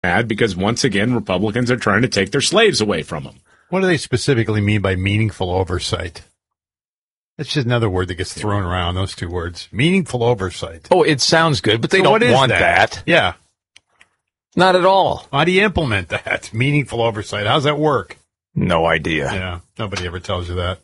mad because, once again, Republicans are trying to take their slaves away from them. What do they specifically mean by meaningful oversight? That's just another word that gets thrown around, those two words. Meaningful oversight. Oh, it sounds good, but they don't want that. Yeah. Not at all. How do you implement that? Meaningful oversight. How's that work? No idea. Yeah. Nobody ever tells you that.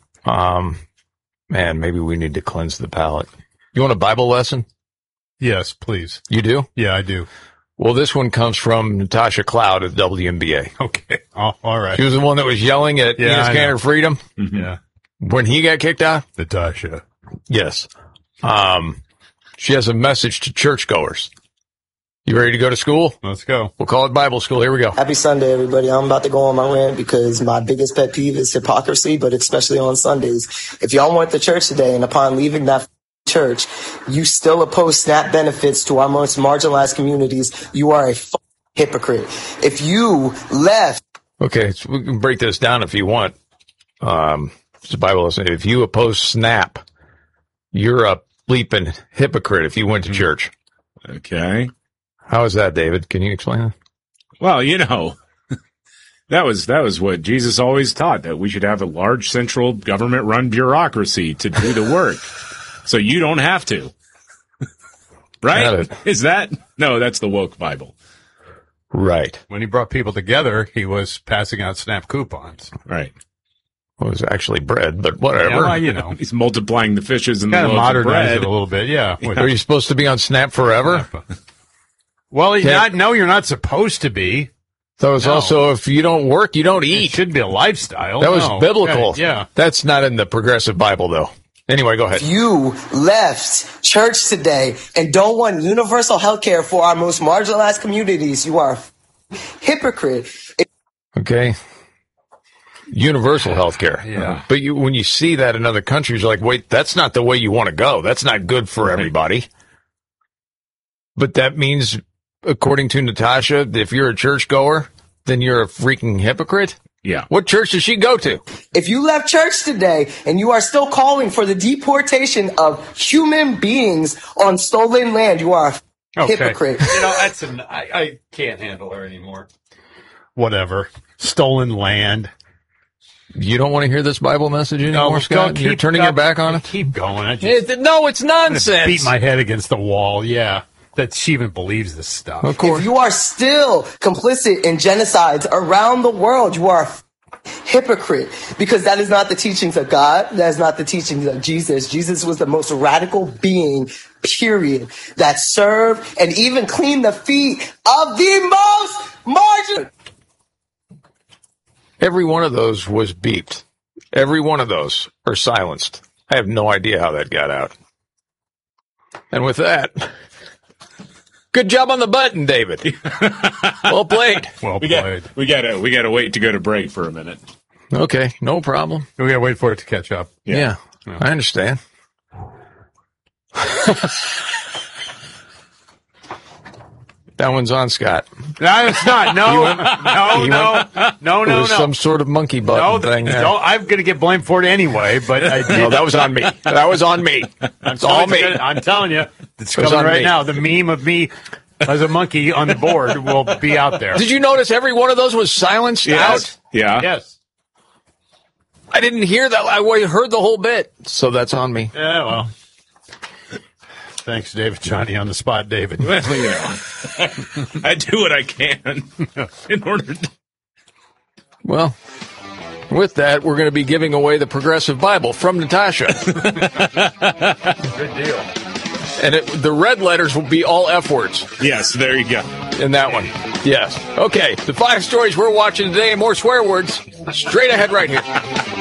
Man, maybe we need to cleanse the palate. You want a Bible lesson? Yes, please. You do? Yeah, I do. Well, this one comes from Natasha Cloud at WNBA. Okay. Oh, all right. She was the one that was yelling at Enos Cantor Freedom. Mm-hmm. Yeah. When he got kicked out? Natasha. Yes. She has a message to churchgoers. You ready to go to school? Let's go. We'll call it Bible school. Here we go. Happy Sunday, everybody. I'm about to go on my rant because my biggest pet peeve is hypocrisy, but especially on Sundays. If y'all went to church today and upon leaving that church, you still oppose SNAP benefits to our most marginalized communities, you are a hypocrite. If you left... Okay, so we can break this down if you want. It's a Bible lesson. If you oppose SNAP, you're a bleeping hypocrite if you went to church. Okay. How is that, David? Can you explain that? Well, that was what Jesus always taught, that we should have a large central government-run bureaucracy to do the work. So you don't have to. Right? Is that? No, that's the woke Bible. Right. When he brought people together, he was passing out SNAP coupons. Right. Well, it was actually bread, but whatever. Yeah, He's multiplying the fishes and the loaves of modernize bread. it a little bit, yeah. Are you supposed to be on SNAP forever? Well, you're not supposed to be. That was also, if you don't work, you don't eat. It should be a lifestyle. That was biblical. Okay, yeah. That's not in the progressive Bible, though. Anyway, go ahead. If you left church today and don't want universal health care for our most marginalized communities, you are a hypocrite. Okay. Universal health care. Yeah. But when you see that in other countries, you're like, wait, that's not the way you want to go. That's not good for everybody. But that means, according to Natasha, if you're a churchgoer, then you're a freaking hypocrite? Yeah. What church does she go to? If you left church today and you are still calling for the deportation of human beings on stolen land, you are a hypocrite. I can't handle her anymore. Whatever. Stolen land. You don't want to hear this Bible message anymore, No, Scott? You're turning your back on it? Keep going. No, it's nonsense. Beat my head against the wall, yeah. That she even believes this stuff. Of course. If you are still complicit in genocides around the world, you are a hypocrite, because that is not the teachings of God. That is not the teachings of Jesus. Jesus was the most radical being, period, that served and even cleaned the feet of the most marginal. Every one of those was beeped. Every one of those are silenced. I have no idea how that got out. And with that, good job on the button, David. Well played. Well played. We gotta wait to go to break for a minute. Okay, no problem. We gotta wait for it to catch up. Yeah. I understand. That one's on Scott. No, it's not. No. It was some sort of monkey button thing. No, I'm going to get blamed for it anyway, but I did. No, that was on me. That was on me. It's all me. I'm telling you, it's coming right now. The meme of me as a monkey on the board will be out there. Did you notice every one of those was silenced out? Yeah. Yes. I didn't hear that. I heard the whole bit. So that's on me. Yeah, well. Thanks, David. Johnny on the spot, David. Well, I do what I can in order to... Well, with that, we're going to be giving away the Progressive Bible from Natasha. Good deal. And the red letters will be all F words. Yes, there you go. In that one. Yes. Okay, the 5 stories we're watching today and more swear words straight ahead right here.